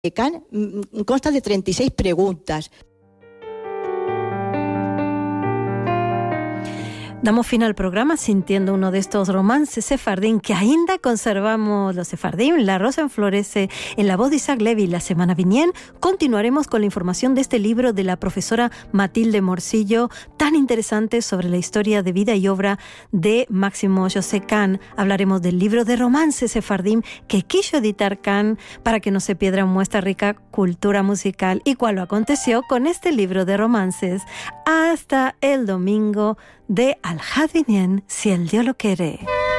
Can consta de 36 preguntas. Damos fin al programa sintiendo uno de estos romances sefardín que ainda conservamos los sefardín. La rosa enflorece en la voz de Isaac Levy. La semana viniente continuaremos con la información de este libro de la profesora Matilde Morcillo, tan interesante sobre la historia de vida y obra de Máximo José Can. Hablaremos del libro de romances sefardín que quiso editar Can para que no se pierda nuestra rica cultura musical y cuál lo aconteció con este libro de romances. Hasta el domingo de Al-Hadinien, si el Dios lo quiere.